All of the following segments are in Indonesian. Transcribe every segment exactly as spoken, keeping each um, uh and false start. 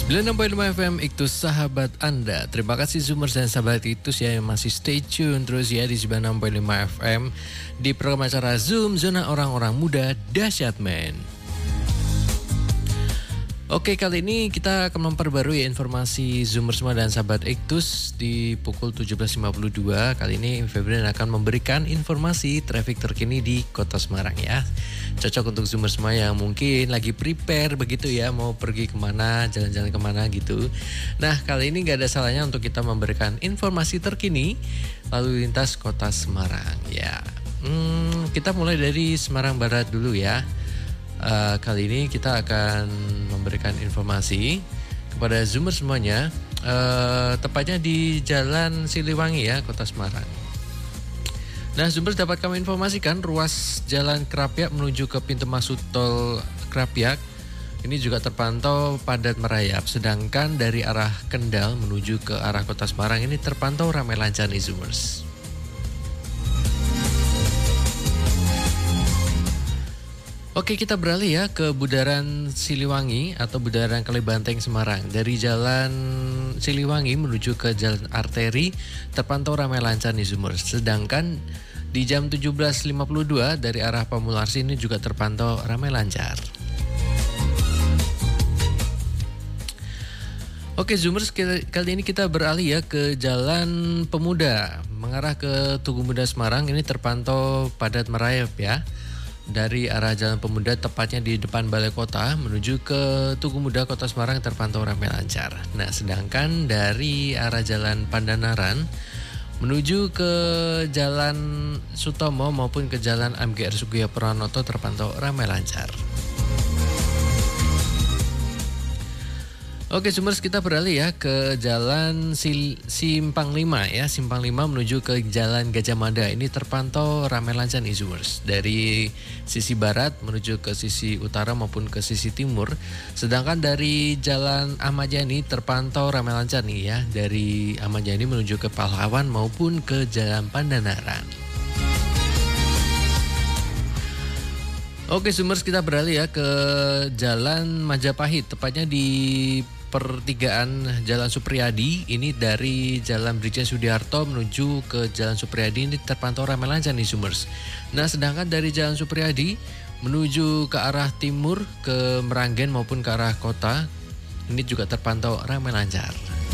sembilan enam koma lima F M Iktus sahabat Anda. Terima kasih Zoomers dan sahabat Iktus ya yang masih stay tune terus ya di sembilan enam koma lima F M di program acara Zoom Zona Orang-Orang Muda Dahsyat Men. Oke, kali ini kita akan memperbarui informasi Zoomers semua dan sahabat Iktus di pukul tujuh belas lima puluh dua. Kali ini Febrian akan memberikan informasi traffic terkini di Kota Semarang ya. Cocok untuk Zoomers semua yang mungkin lagi prepare begitu ya, mau pergi kemana, jalan-jalan kemana gitu. Nah, kali ini gak ada salahnya untuk kita memberikan informasi terkini lalu lintas Kota Semarang ya. Hmm, kita mulai dari Semarang Barat dulu ya. Uh, kali ini kita akan memberikan informasi kepada Zoomers semuanya, uh, tepatnya di Jalan Siliwangi ya, Kota Semarang. Nah, Zoomers dapat kami informasikan ruas Jalan Krapyak menuju ke pintu masuk tol Krapyak ini juga terpantau padat merayap, sedangkan dari arah Kendal menuju ke arah Kota Semarang ini terpantau ramai lancar nih Zoomers. Oke, kita beralih ya ke Bundaran Siliwangi atau Bundaran Kalibanteng Semarang. Dari Jalan Siliwangi menuju ke Jalan Arteri terpantau ramai lancar nih Zoomers. Sedangkan di jam tujuh belas lima puluh dua dari arah Pamularsi ini juga terpantau ramai lancar. Oke Zoomers, kali ini kita beralih ya ke Jalan Pemuda mengarah ke Tugu Muda Semarang. Ini terpantau padat merayap ya. Dari arah Jalan Pemuda tepatnya di depan Balai Kota menuju ke Tugu Muda Kota Semarang terpantau ramai lancar. Nah, sedangkan dari arah Jalan Pandanaran menuju ke Jalan Sutomo maupun ke Jalan M G R Sugiyo Pranoto terpantau ramai lancar. Oke Zoomers, kita beralih ya ke Jalan Sil- Simpang lima ya. Simpang lima menuju ke Jalan Gajah Mada ini terpantau ramai lancar nih Zoomers. Dari sisi barat menuju ke sisi utara maupun ke sisi timur. Sedangkan dari Jalan Ahmad Yani terpantau ramai lancar nih ya. Dari Ahmad Yani menuju ke Pahlawan maupun ke Jalan Pandanaran. Oke Zoomers, kita beralih ya ke Jalan Majapahit, tepatnya di pertigaan Jalan Supriyadi. Ini dari Jalan Brigjen Sudiarto menuju ke Jalan Supriyadi ini terpantau ramai lancar nih Zoomers. Nah, sedangkan dari Jalan Supriyadi menuju ke arah timur ke Meranggen maupun ke arah kota ini juga terpantau ramai lancar.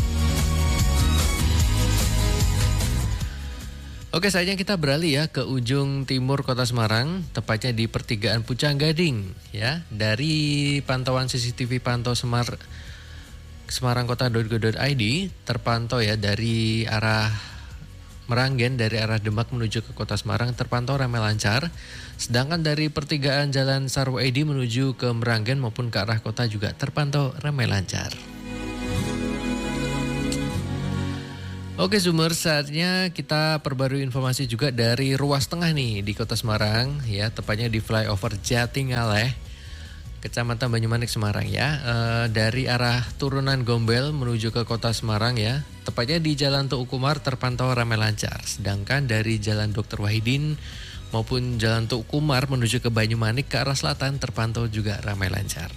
Oke, saatnya kita beralih ya ke ujung timur Kota Semarang, tepatnya di pertigaan Pucang Gading ya. Dari pantauan C C T V pantau Semar semarangkota titik go titik i d terpantau ya dari arah Meranggen, dari arah Demak menuju ke Kota Semarang terpantau ramai lancar. Sedangkan dari pertigaan Jalan Sarwo Edi menuju ke Meranggen maupun ke arah kota juga terpantau ramai lancar. Oke Zoomers, saatnya kita perbarui informasi juga dari ruas tengah nih di Kota Semarang ya, tepatnya di flyover Jatingaleh, Kecamatan Banyumanik Semarang ya. E, dari arah turunan Gombel menuju ke Kota Semarang ya, tepatnya di Jalan Tuuk Umar terpantau ramai lancar. Sedangkan dari Jalan Dokter Wahidin maupun Jalan Tuuk Umar menuju ke Banyumanik ke arah selatan terpantau juga ramai lancar.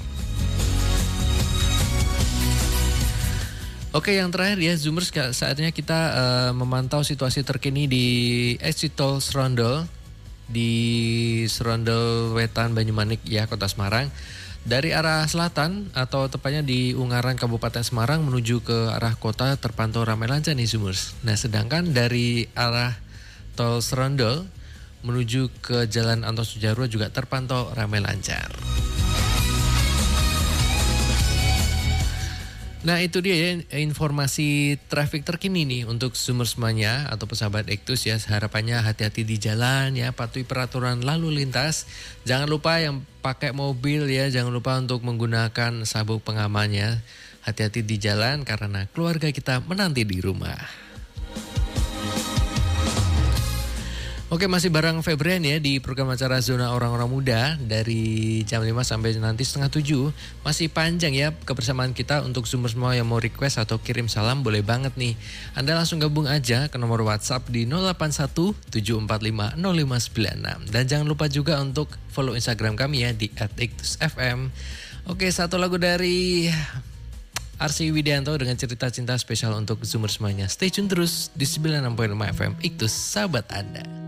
Oke, yang terakhir ya Zoomers, saatnya kita uh, memantau situasi terkini di exit tol Serondol di Serondol Wetan Banyumanik ya, Kota Semarang. Dari arah selatan atau tepatnya di Ungaran Kabupaten Semarang menuju ke arah kota terpantau ramai lancar nih Zoomers. Nah, sedangkan dari arah tol Serondol menuju ke Jalan Anton Sujarwo juga terpantau ramai lancar. Nah, itu dia ya informasi traffic terkini nih untuk Zoomers semuanya atau pesahabat Iktus ya. Harapannya hati-hati di jalan ya, patuhi peraturan lalu lintas. Jangan lupa yang pakai mobil ya, jangan lupa untuk menggunakan sabuk pengamannya. Hati-hati di jalan karena keluarga kita menanti di rumah. Oke, masih bareng Febrian ya di program acara Zona Orang-Orang Muda dari jam lima sampai nanti setengah tujuh. Masih panjang ya kebersamaan kita. Untuk Zoomers semua yang mau request atau kirim salam boleh banget nih. Anda langsung gabung aja ke nomor WhatsApp di nol delapan satu tujuh empat lima nol lima sembilan enam. Dan jangan lupa juga untuk follow Instagram kami ya di at iktus f m. Oke, satu lagu dari Arsy Widianto dengan cerita cinta spesial untuk Zoomers semuanya. Stay tune terus di sembilan puluh enam koma lima F M Iktus, sahabat Anda.